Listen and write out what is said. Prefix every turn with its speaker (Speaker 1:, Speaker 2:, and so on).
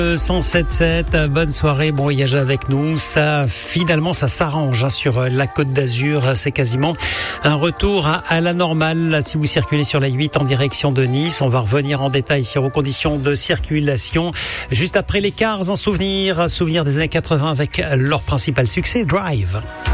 Speaker 1: 107.7, bonne soirée, bon voyage avec nous. Ça s'arrange sur la Côte d'Azur. C'est quasiment un retour à la normale. Si vous circulez sur la 8 en direction de Nice, on va revenir en détail sur vos conditions de circulation. Juste après les Cars, en souvenir des années 80 avec leur principal succès, Drive.